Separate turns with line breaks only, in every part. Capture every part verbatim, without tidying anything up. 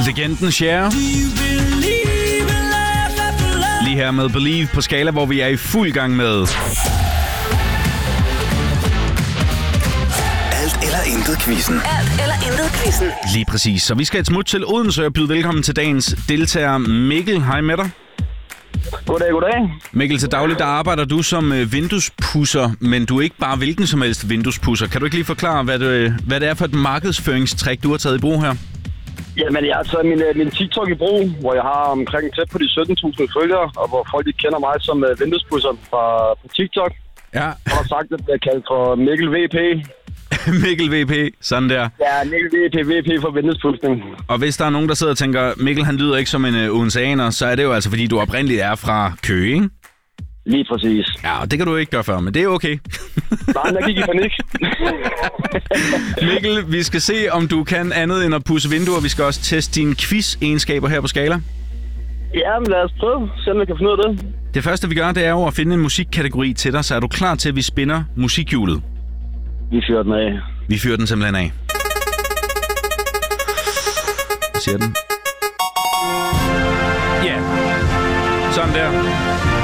Legenden Cher. Lige her med Believe på Skala, hvor vi er i fuld gang med
Alt eller intet quizzen.
Alt eller intet quizzen.
Lige præcis. Så vi skal et smut til Odense og byde velkommen til dagens deltager Mikkel. Hej med dig.
Goddag, goddag.
Mikkel, til daglig der arbejder du som vinduespudser, men du er ikke bare hvilken som helst vinduespudser. Kan du ikke lige forklare, hvad det, hvad det er for et markedsføringstrik, du har taget i brug her?
Jamen, jeg har taget min, min TikTok i brug, hvor jeg har omkring tæt på de sytten tusind følgere, og hvor folk ikke kender mig som uh, vinduespudser fra, fra TikTok.
Ja.
Og har sagt, at jeg er kaldt for Mikkel V P.
Mikkel V P, sådan der.
Ja, Mikkel V P, V P for vinduespudsning.
Og hvis der er nogen, der sidder og tænker, Mikkel han lyder ikke som en uh, odenseaner, så er det jo altså, fordi du oprindeligt er fra Køge, ikke?
Lige præcis.
Ja, og det kan du ikke gøre før, men det er okay.
Nej, jeg gik i panik.
Mikkel, vi skal se, om du kan andet end at pudse vinduer. Vi skal også teste dine quiz-egenskaber her på Skala.
Ja, men lad os prøve, se om jeg kan finde ud af det.
Det første, vi gør, det er jo at finde en musikkategori til dig, så er du klar til, at vi spinner musikhjulet?
Vi fyrer den af.
Vi fyrer den simpelthen af. Hvad siger den? Ja. Yeah. Sådan der.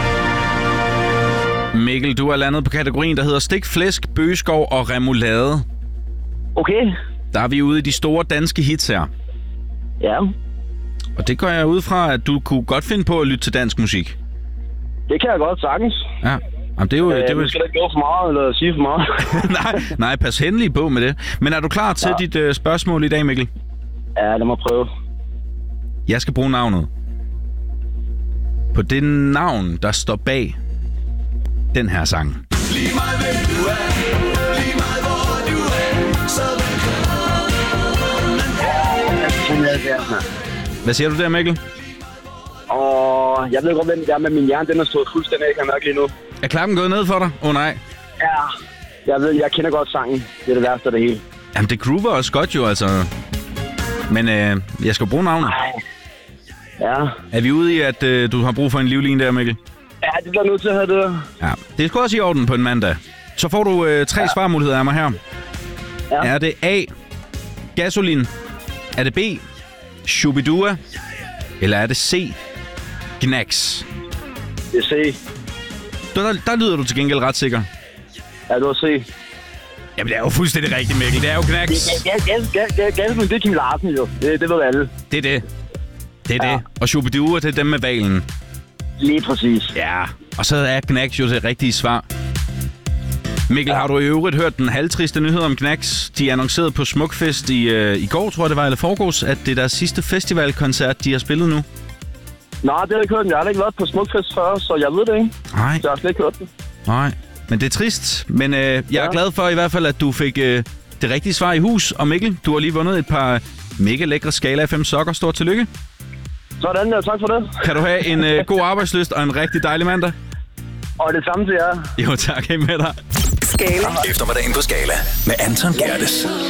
Mikkel, du er landet på kategorien, der hedder stik, flæsk, bøgeskov og remoulade.
Okay.
Der er vi ude i de store danske hits her.
Ja.
Og det går jeg ud fra, at du kunne godt finde på at lytte til dansk musik.
Det kan jeg godt sagtens.
Ja. Jamen, det er jo...
Øh,
det er jo...
Du skal da ikke gå for meget, eller sige for meget.
nej, nej, pas henlig på med det. Men er du klar til ja. dit uh, spørgsmål i dag, Mikkel?
Ja, lad mig prøve.
Jeg skal bruge navnet. På det navn, der står bag den her sang. Lige meget hvem du er, lige meget hvor du er, så velkommen. Hvad siger du der, Mikkel?
Og jeg ved godt, hvem det er, men min hjerne den er stået fuldstændig af, kan jeg mærke lige nu.
Er klappen gået ned for dig? Åh oh, nej.
Ja, jeg ved, jeg kender godt sangen. Det er det værste af det hele.
Jamen, det groover også godt jo, altså. Men øh, jeg skal bruge navnet.
Nej. Ja.
Er vi ude i, at øh, du har brug for en livline der, Mikkel?
Ja, det bliver nødt til at have det.
Ja, det er sgu også i orden på en mandag. Så får du øh, tre ja. svarmuligheder af mig her. Ja. Er det A, Gasolin? Er det B, Shubidua? Eller er det C, Gnax?
Det er C.
Der, der lyder du til gengæld ret sikker.
Ja, du har C.
Jamen, det er jo fuldstændig rigtigt, Mikkel. Det er jo Gnax.
Gasolin, det er Kim Larsen jo. Det, det ved alle.
Det er det. Det er ja. det. Og Shubidua, det er dem med valen.
Lige præcis.
Ja, og så er Gnax jo det rigtige svar. Mikkel, ja. har du i øvrigt hørt den halvtriste nyhed om Gnax? De annoncerede på Smukfest i, øh, i går, tror jeg det var, eller forgårs, at det er deres sidste festivalkoncert, de har spillet nu.
Nej, det har jeg ikke hørt. Jeg har ikke været på Smukfest før, så jeg ved det ikke.
Nej.
Jeg har slet ikke hørt det.
Nej, men det er trist. Men øh, jeg ja. er glad for i hvert fald, at du fik øh, det rigtige svar i hus. Og Mikkel, du har lige vundet et par mega lækre Skala F M sokker. Stort tillykke.
Sådan, ja. Tak for det.
Kan du have en øh, god arbejdslyst og en rigtig dejlig mandag?
Og det samme til jer.
Jo, tak. Hej med dig.
Skala.
Eftermiddagen på Skala med Anton Gerdes.